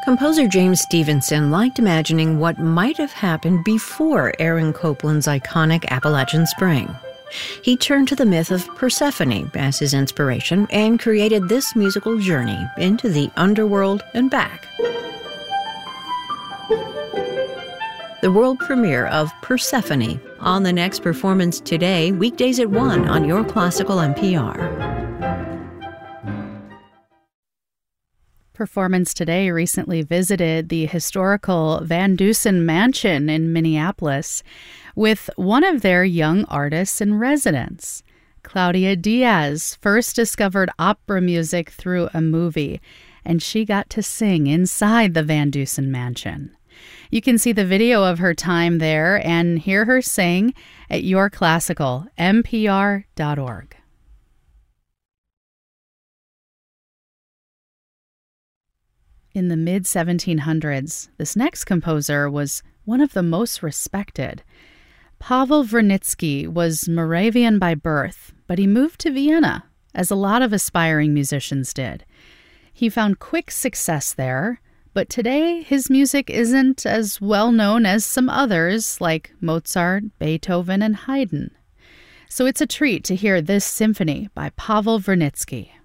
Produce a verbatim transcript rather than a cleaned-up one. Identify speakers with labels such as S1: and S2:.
S1: Composer James Stevenson liked imagining what might have happened before Aaron Copland's iconic Appalachian Spring. He turned to the myth of Persephone as his inspiration and created this musical journey into the underworld and back. The world premiere of Persephone on the next performance today, weekdays at one on Your Classical N P R.
S2: Performance Today recently visited the historical Van Dusen Mansion in Minneapolis with one of their young artists in residence. Claudia Diaz first discovered opera music through a movie, and she got to sing inside the Van Dusen Mansion. You can see the video of her time there and hear her sing at your classical N P R dot org. In the mid seventeen hundreds, this next composer was one of the most respected. Pavel Vernitsky was Moravian by birth, but he moved to Vienna, as a lot of aspiring musicians did. He found quick success there, but today his music isn't as well known as some others like Mozart, Beethoven, and Haydn. So it's a treat to hear this symphony by Pavel Vernitsky.